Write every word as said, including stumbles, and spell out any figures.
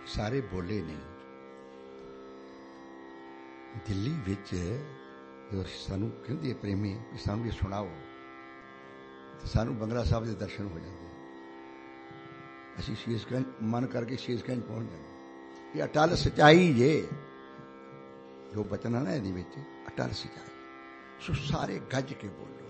ਸਾਰੇ ਬੋਲੇ ਨਹੀਂ। ਦਿੱਲੀ ਵਿੱਚ ਜੋ ਸਾਨੂੰ ਕਹਿੰਦੇ ਪ੍ਰੇਮੀ ਵੀ ਸਾਨੂੰ ਇਹ ਸੁਣਾਓ, ਤੇ ਸਾਨੂੰ ਬੰਗਲਾ ਸਾਹਿਬ ਦੇ ਦਰਸ਼ਨ ਹੋ ਜਾਂਦੇ। ਅਸੀਂ ਸ਼ੀਸ਼ਗੰਜ ਮਨ ਕਰਕੇ ਸ਼ੀਸ਼ਗੰਜ ਪਹੁੰਚ ਜਾਂਦੇ। ਇਹ ਅਟਲ ਸੱਚਾਈ ਜੇ ਜੋ ਬਚਨ ਹੈ ਨਾ ਇਹਦੇ ਵਿੱਚ, ਅਟਲ ਸੱਚਾਈ। ਸੋ ਸਾਰੇ ਗੱਜ ਕੇ ਬੋਲੋ।